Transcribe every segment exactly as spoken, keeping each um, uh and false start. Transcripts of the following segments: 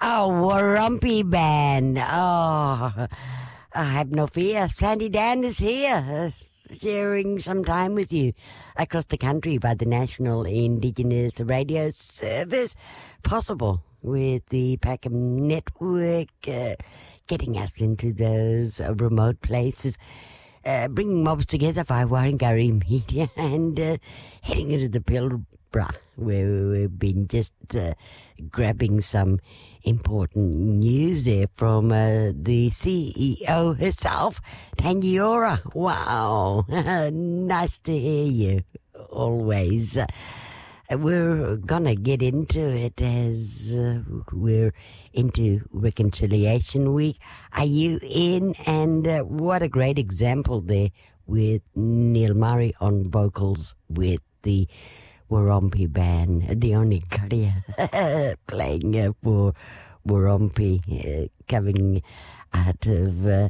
Oh, Warumpi Band. Oh, I have no fear. Sandy Dan is here, uh, sharing some time with you across the country by the National Indigenous Radio Service. Possible with the Packham Network, uh, getting us into those uh, remote places. Uh, bringing mobs together via Warringari Media and uh, heading into the Pilbara, where we've been just uh, grabbing some important news there from uh, the C E O herself, Tangiora. Wow, nice to hear you, always. Uh, We're gonna get into it as uh, we're into Reconciliation Week. Are you in? And uh, what a great example there with Neil Murray on vocals with the Warumpi Band, the only career playing uh, for Warumpi, uh, coming out of uh,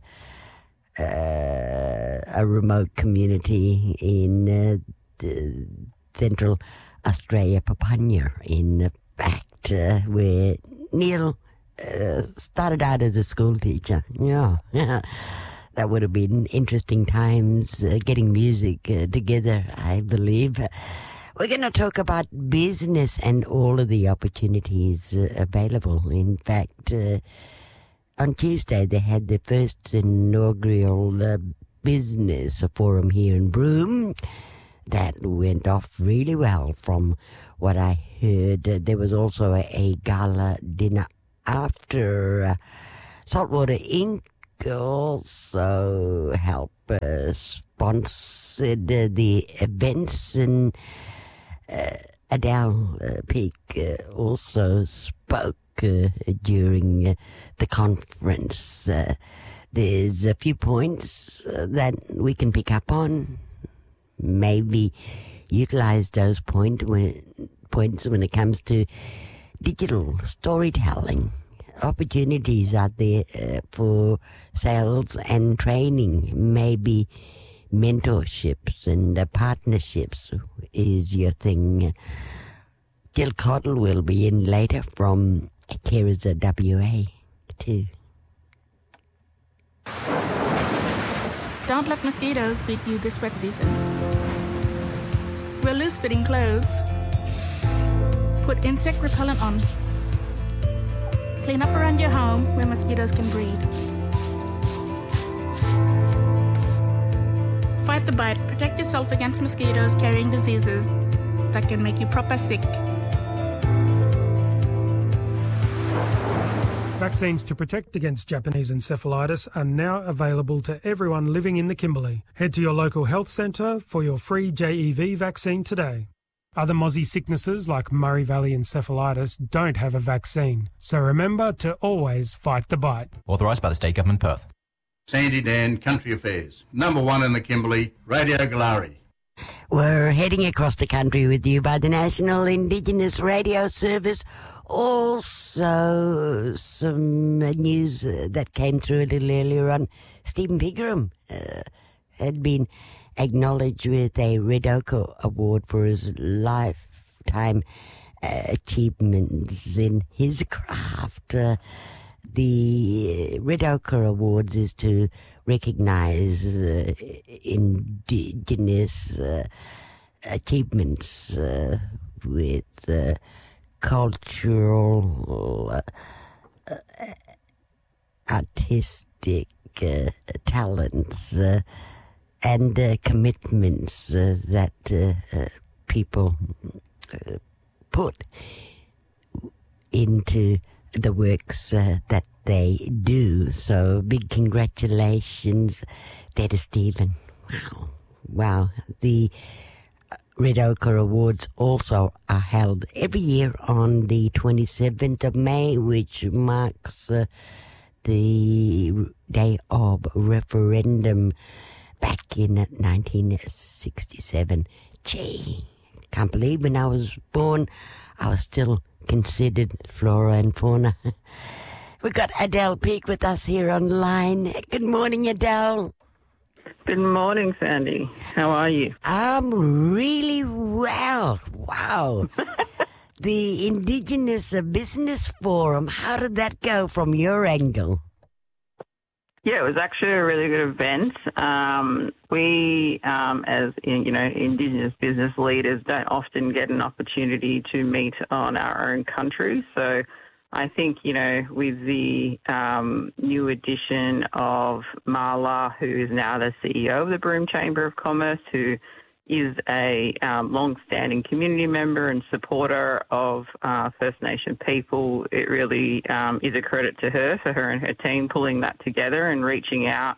uh, a remote community in uh, the central Australia, Papunya, in fact, uh, where Neil uh, started out as a school teacher. Yeah, that would have been interesting times uh, getting music uh, together, I believe. We're going to talk about business and all of the opportunities uh, available. In fact, uh, on Tuesday they had the first inaugural uh, business forum here in Broome. That went off really well from what I heard. Uh, there was also a, a gala dinner after. uh, Saltwater Incorporated also helped uh, sponsored uh, the events, and uh, Adele uh, Peak uh, also spoke uh, during uh, the conference. Uh, there's a few points uh, that we can pick up on. Maybe utilize those point when, points when it comes to digital storytelling. Opportunities out there uh, for sales and training. Maybe mentorships and uh, partnerships is your thing. Jill Cottle will be in later from Carers W A too. Don't let mosquitoes beat you this wet season. Wear loose-fitting clothes. Put insect repellent on. Clean up around your home where mosquitoes can breed. Fight the bite. Protect yourself against mosquitoes carrying diseases that can make you proper sick. Vaccines to protect against Japanese encephalitis are now available to everyone living in the Kimberley. Head to your local health centre for your free J E V vaccine today. Other mozzie sicknesses like Murray Valley encephalitis don't have a vaccine, so remember to always fight the bite. Authorised by the State Government, Perth. Sandy Dan, Country Affairs. Number one in the Kimberley, Radio Galari. We're heading across the country with you by the National Indigenous Radio Service. Also, some uh, news uh, that came through a little earlier on. Stephen Pigram uh, had been acknowledged with a Red Ochre Award for his lifetime uh, achievements in his craft. Uh, the Red Ochre Awards is to recognize uh, indigenous uh, achievements uh, with uh, cultural, uh, uh, artistic uh, talents uh, and uh, commitments uh, that uh, uh, people uh, put into the works uh, that they do. So big congratulations there to Stephen. Wow. Wow. The Red Ochre Awards also are held every year on the twenty-seventh of May, which marks uh, the day of referendum back in nineteen sixty-seven. Gee, can't believe when I was born, I was still considered flora and fauna. We've got Adele Peak with us here online. Good morning, Adele. Good morning, Sandy. How are you? I'm really well. Wow. the Indigenous Business Forum. How did that go from your angle? Yeah, it was actually a really good event. Um, we, um, as you know, Indigenous business leaders, don't often get an opportunity to meet on our own country. So I think, you know, with the um, new addition of Marla, who is now the C E O of the Broome Chamber of Commerce, who is a um, long-standing community member and supporter of uh, First Nation people, it really um, is a credit to her, for her and her team pulling that together and reaching out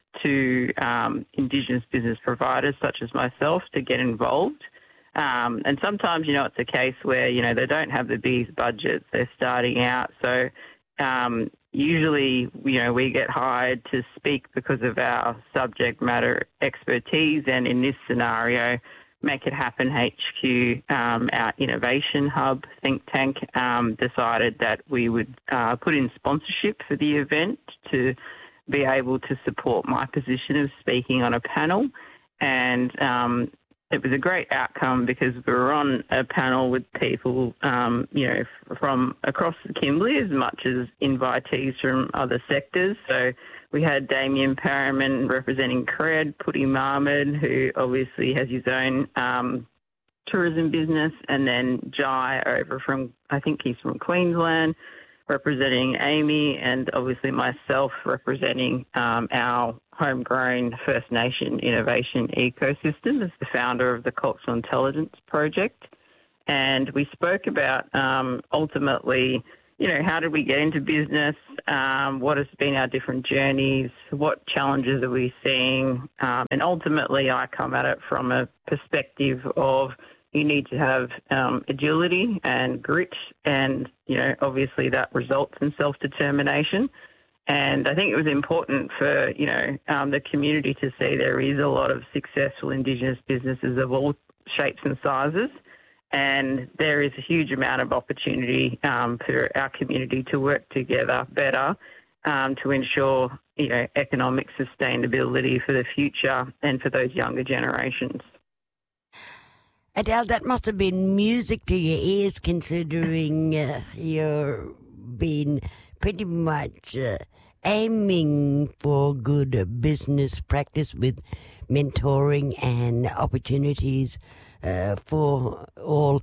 to um, Indigenous business providers such as myself to get involved. Um, and sometimes, you know, it's a case where, you know, they don't have the biggest budgets, they're starting out. So um, usually, you know, we get hired to speak because of our subject matter expertise. And in this scenario, Make It Happen H Q, um, our innovation hub think tank, um, decided that we would uh, put in sponsorship for the event to be able to support my position of speaking on a panel. And um, it was a great outcome because we were on a panel with people, um, you know, from across the Kimberley as much as invitees from other sectors. So we had Damien Parriman representing Cred, Putty Mahmood, who obviously has his own um, tourism business, and then Jai over from, I think he's from Queensland, representing Amy, and obviously myself representing um, our homegrown First Nation innovation ecosystem as the founder of the Cultural Intelligence Project. And we spoke about um, ultimately, you know, how did we get into business? Um, what has been our different journeys? What challenges are we seeing? Um, and ultimately, I come at it from a perspective of you need to have um, agility and grit, and, you know, obviously that results in self-determination. And I think it was important for, you know, um, the community to see there is a lot of successful Indigenous businesses of all shapes and sizes, and there is a huge amount of opportunity um, for our community to work together better um, to ensure, you know, economic sustainability for the future and for those younger generations. Adele, that must have been music to your ears, considering uh, you've been pretty much uh, aiming for good business practice with mentoring and opportunities uh, for all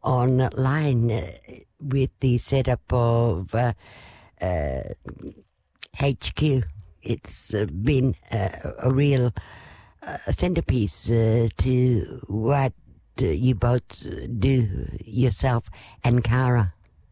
online uh, with the setup of uh, uh, H Q. It's uh, been uh, a real uh, centerpiece uh, to what you both do, yourself and Cara.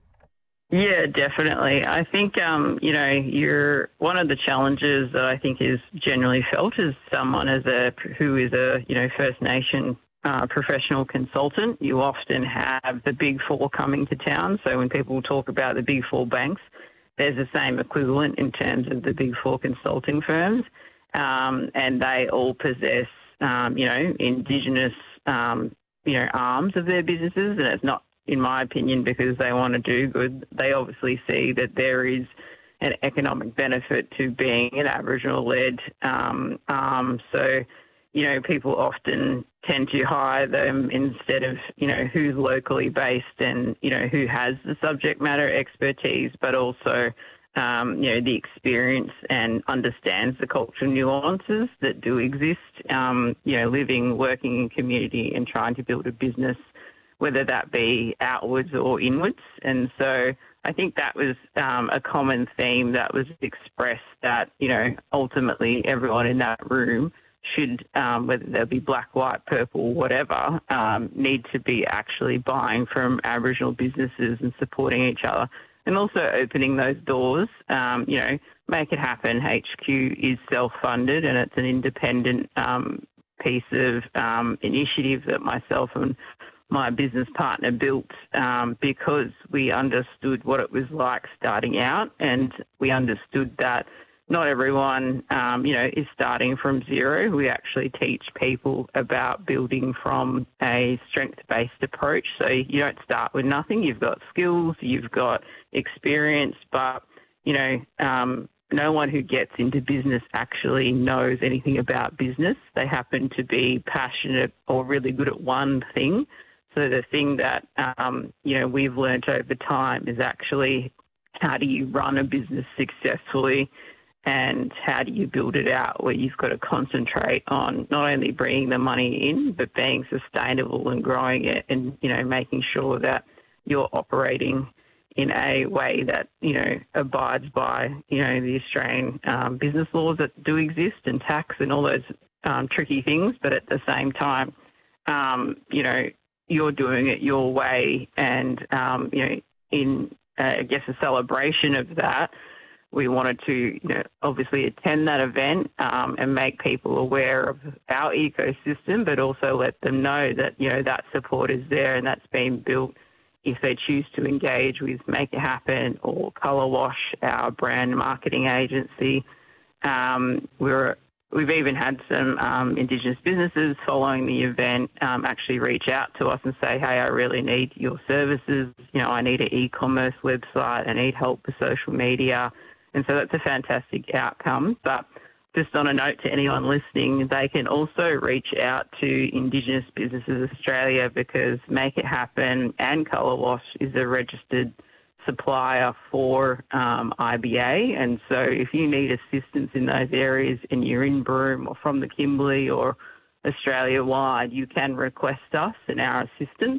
Yeah, definitely. I think, um, you know, you're one of the challenges that I think is generally felt as someone as a who is a, you know, First Nation uh, professional consultant. You often have the Big Four coming to town. So when people talk about the Big Four banks, there's the same equivalent in terms of the Big Four consulting firms. Um, and they all possess, um, you know, Indigenous um you know, arms of their businesses, and it's not, in my opinion, because they want to do good. They obviously see that there is an economic benefit to being an Aboriginal-led um, arm. So, you know, people often tend to hire them instead of, you know, who's locally based and, you know, who has the subject matter expertise, but also, um, you know, the experience and understands the cultural nuances that do exist, um, you know, living, working in community and trying to build a business, whether that be outwards or inwards. And so I think that was um, a common theme that was expressed, that, you know, ultimately everyone in that room should, um, whether they'll be black, white, purple, whatever, um, need to be actually buying from Aboriginal businesses and supporting each other. And also opening those doors, um, you know, Make It Happen H Q is self-funded, and it's an independent um, piece of um, initiative that myself and my business partner built um, because we understood what it was like starting out, and we understood that not everyone, um, you know, is starting from zero. We actually teach people about building from a strength-based approach. So you don't start with nothing. You've got skills, you've got experience, but, you know, um, no one who gets into business actually knows anything about business. They happen to be passionate or really good at one thing. So the thing that, um, you know, we've learnt over time is actually how do you run a business successfully and how do you build it out where you've got to concentrate on not only bringing the money in, but being sustainable and growing it and, you know, making sure that you're operating in a way that, you know, abides by, you know, the Australian um, business laws that do exist and tax and all those um, tricky things. But at the same time, um, you know, you're doing it your way. And, um, you know, in, uh, I guess, a celebration of that, we wanted to, you know, obviously attend that event um, and make people aware of our ecosystem, but also let them know that, you know, that support is there and that's been built if they choose to engage with Make It Happen or Colour Wash, our brand marketing agency. Um, we're, we've even had some um, Indigenous businesses following the event um, actually reach out to us and say, hey, I really need your services. You know, I need an e-commerce website. I need help with social media. And so that's a fantastic outcome. But just on a note to anyone listening, they can also reach out to Indigenous Businesses Australia because Make It Happen and Colour Wash is a registered supplier for um, I B A. And so if you need assistance in those areas and you're in Broome or from the Kimberley or Australia-wide, you can request us and our assistance.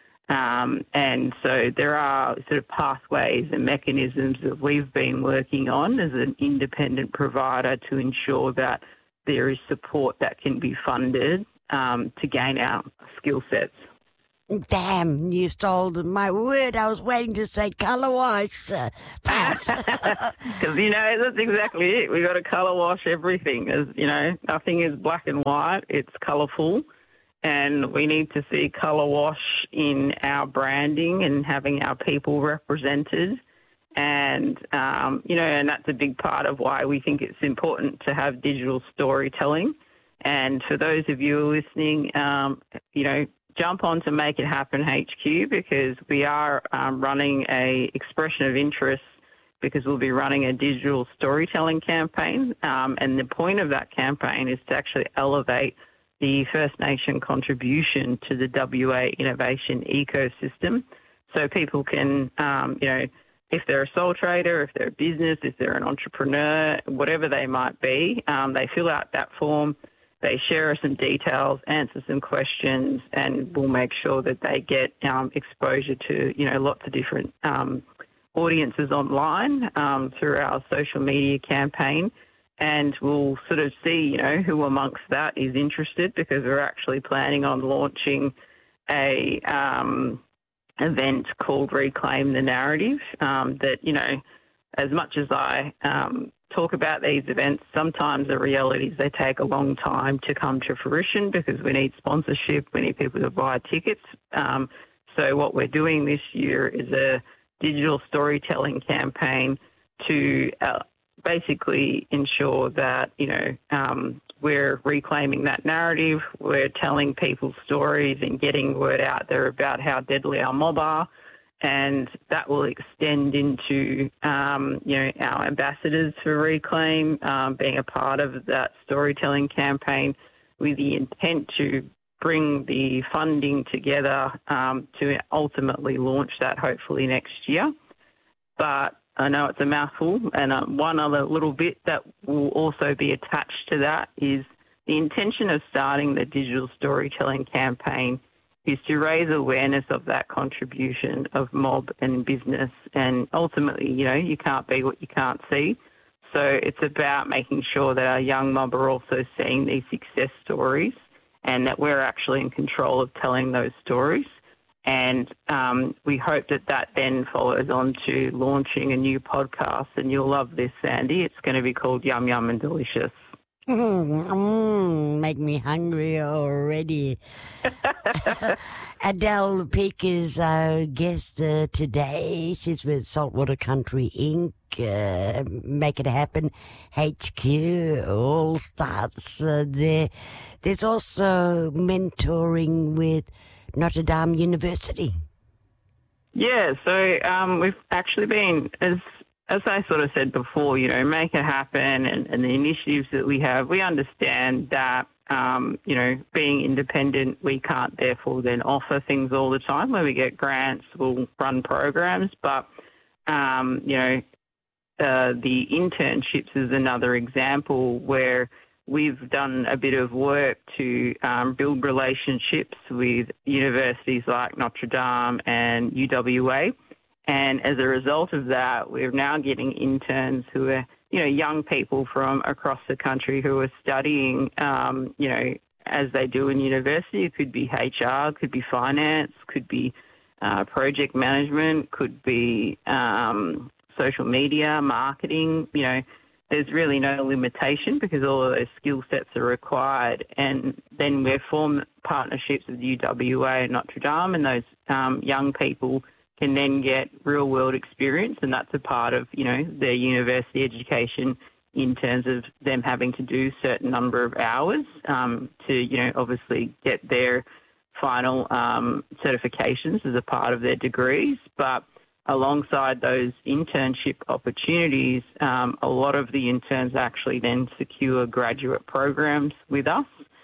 Um, and so there are sort of pathways and mechanisms that we've been working on as an independent provider to ensure that there is support that can be funded um, to gain our skill sets. Damn, you stole my word. I was waiting to say colour wash. Uh, Because, you know, that's exactly it. We've got to colour wash everything. As you know, nothing is black and white. It's colourful. And we need to see colour wash in our branding and having our people represented. And, um, you know, and that's a big part of why we think it's important to have digital storytelling. And for those of you who are listening, um, you know, jump on to Make It Happen H Q because we are um, running a expression of interest because we'll be running a digital storytelling campaign. Um, and the point of that campaign is to actually elevate the First Nation contribution to the W A innovation ecosystem. So people can, um, you know, if they're a sole trader, if they're a business, if they're an entrepreneur, whatever they might be, um, they fill out that form, they share some details, answer some questions, and we'll make sure that they get um, exposure to, you know, lots of different um, audiences online um, through our social media campaign. And we'll sort of see, you know, who amongst that is interested because we're actually planning on launching a um, event called Reclaim the Narrative um, that, you know, as much as I um, talk about these events, sometimes the reality is they take a long time to come to fruition because we need sponsorship, we need people to buy tickets. Um, so what we're doing this year is a digital storytelling campaign to uh, basically ensure that, you know, um, we're reclaiming that narrative, we're telling people's stories and getting word out there about how deadly our mob are, and that will extend into, um, you know, our ambassadors for Reclaim um, being a part of that storytelling campaign with the intent to bring the funding together um, to ultimately launch that hopefully next year. But I know it's a mouthful, and um, one other little bit that will also be attached to that is the intention of starting the digital storytelling campaign is to raise awareness of that contribution of mob and business. And ultimately, you know, you can't be what you can't see. So it's about making sure that our young mob are also seeing these success stories and that we're actually in control of telling those stories. And um, we hope that that then follows on to launching a new podcast. And you'll love this, Sandy. It's going to be called Yum Yum and Delicious. Mm, mm, make me hungry already. Adele Peak is our guest uh, today. She's with Saltwater Country Incorporated. Uh, Make It Happen H Q. All starts uh, there. There's also mentoring with Notre Dame University. Yeah, so um, we've actually been, as as I sort of said before, you know, Make It Happen and, and the initiatives that we have, we understand that, um, you know, being independent, we can't therefore then offer things all the time. When we get grants, we'll run programs. But, um, you know, uh, the internships is another example where we've done a bit of work to um, build relationships with universities like Notre Dame and U W A. And as a result of that, we're now getting interns who are, you know, young people from across the country who are studying, um, you know, as they do in university. It could be H R, could be finance, could be uh, project management, could be um, social media, marketing. You know, there's really no limitation because all of those skill sets are required. And then we've formed partnerships with U W A and Notre Dame, and those um, young people can then get real-world experience, and that's a part of, you know, their university education in terms of them having to do a certain number of hours um, to, you know, obviously get their final um, certifications as a part of their degrees. But alongside those internship opportunities, um, a lot of the interns actually then secure graduate programs with us.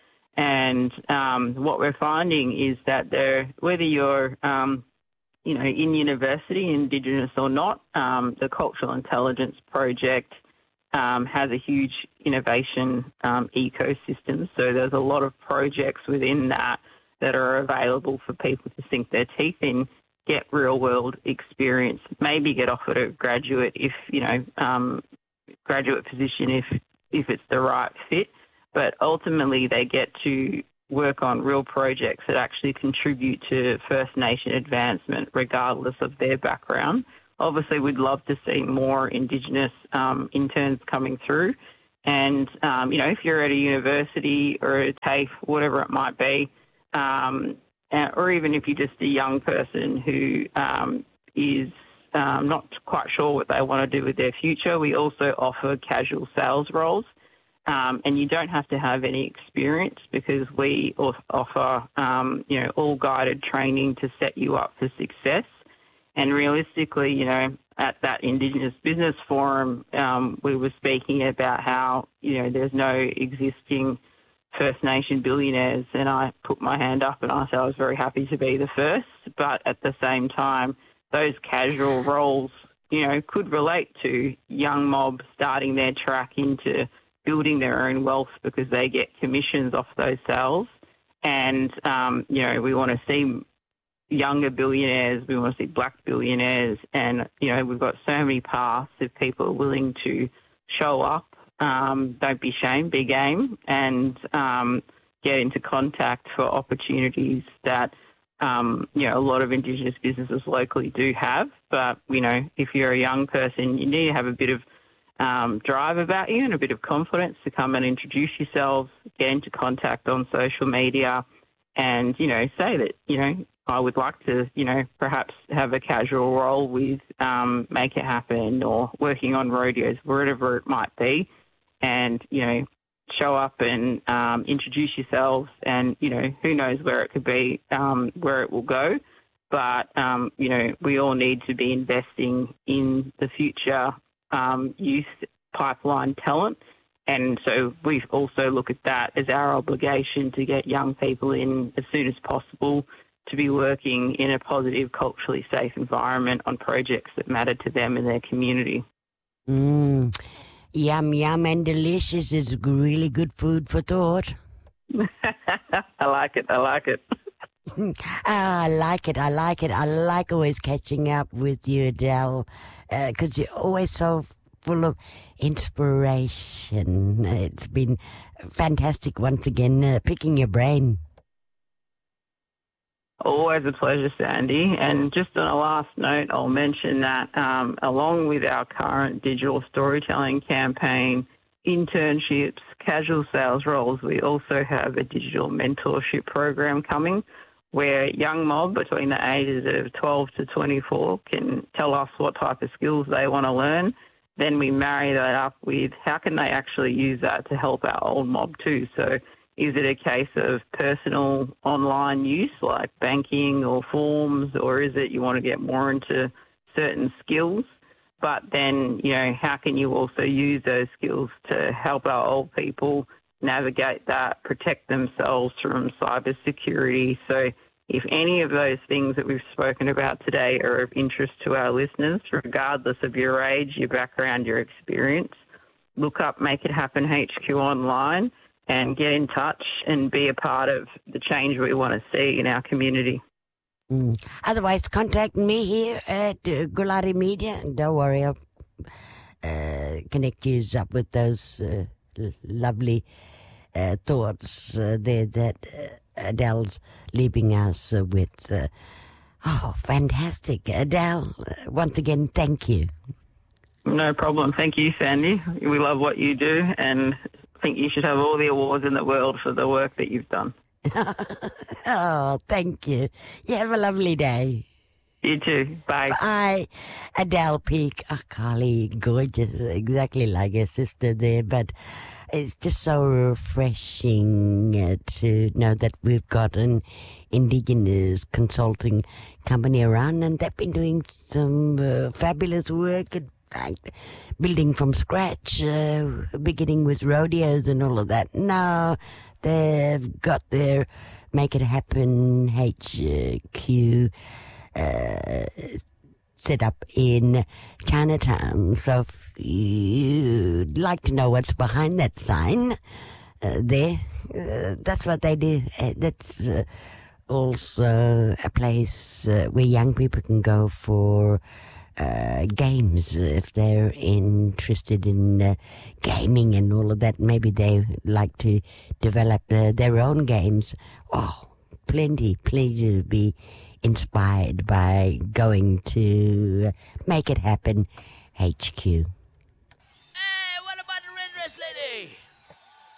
And um, what we're finding is that they're, whether you're um, you know, in university, Indigenous or not, um, the Cultural Intelligence Project um, has a huge innovation um, ecosystem. So there's a lot of projects within that that are available for people to sink their teeth in, get real-world experience, maybe get offered a graduate if, you know, um, graduate position if if it's the right fit. But ultimately they get to work on real projects that actually contribute to First Nation advancement regardless of their background. Obviously, we'd love to see more Indigenous um, interns coming through. And, um, you know, if you're at a university or a TAFE, whatever it might be, um, or even if you're just a young person who um, is um, not quite sure what they want to do with their future, we also offer casual sales roles. Um, and you don't have to have any experience because we offer, um, you know, all guided training to set you up for success. And realistically, you know, at that Indigenous Business Forum, um, we were speaking about how, you know, there's no existing First Nation billionaires. And I put my hand up and I said I was very happy to be the first. But at the same time, those casual roles, you know, could relate to young mob starting their track into building their own wealth because they get commissions off those sales. And, um, you know, we want to see younger billionaires, we want to see black billionaires. And, you know, we've got so many paths if people are willing to show up. Um, don't be shamed, be game, and um, get into contact for opportunities that, um, you know, a lot of Indigenous businesses locally do have. But, you know, if you're a young person, you need to have a bit of Um, drive about you and a bit of confidence to come and introduce yourselves, get into contact on social media and, you know, say that, you know, I would like to, you know, perhaps have a casual role with um, Make It Happen or working on rodeos, wherever it might be, and, you know, show up and um, introduce yourselves and, you know, who knows where it could be, um, where it will go. But, um, you know, we all need to be investing in the future Um, youth pipeline talent. And so we also look at that as our obligation to get young people in as soon as possible to be working in a positive, culturally safe environment on projects that matter to them and their community. Mm. Yum, yum, and delicious is really good food for thought. I like it. I like it. I like it. I like it. I like always catching up with you, Adele, because uh, you're always so full of inspiration. It's been fantastic once again uh, picking your brain. Always a pleasure, Sandy. And just on a last note, I'll mention that um, along with our current digital storytelling campaign, internships, casual sales roles, we also have a digital mentorship program coming where young mob between the ages of twelve to twenty-four can tell us what type of skills they want to learn. Then we marry that up with how can they actually use that to help our old mob too. So is it a case of personal online use like banking or forms, or is it you want to get more into certain skills? But then, you know, how can you also use those skills to help our old people navigate that, protect themselves from cybersecurity? So if any of those things that we've spoken about today are of interest to our listeners, regardless of your age, your background, your experience, look up Make It Happen H Q online and get in touch and be a part of the change we want to see in our community. Mm. Otherwise, contact me here at uh, Gulati Media. Don't worry, I'll uh, connect you up with those uh, l- lovely uh, thoughts uh, there that uh, Adele's leaving us uh, with. Uh, oh, fantastic. Adele, uh, once again, thank you. No problem. Thank you, Sandy. We love what you do and think you should have all the awards in the world for the work that you've done. Oh, thank you. You have a lovely day. You too. Bye. Bye. Adele Peake. Oh, golly, gorgeous. Exactly like her sister there. But it's just so refreshing uh, to know that we've got an Indigenous consulting company around, and they've been doing some uh, fabulous work at like building from scratch, uh, beginning with rodeos and all of that. Now they've got their Make It Happen H Q uh, set up in Chinatown. So if you'd like to know what's behind that sign uh, there, uh, that's what they do. Uh, that's uh, also a place uh, where young people can go for Uh, games if they're interested in uh, gaming and all of that. Maybe they like to develop uh, their own games. Oh, plenty, plenty to be inspired by going to uh, Make It Happen H Q.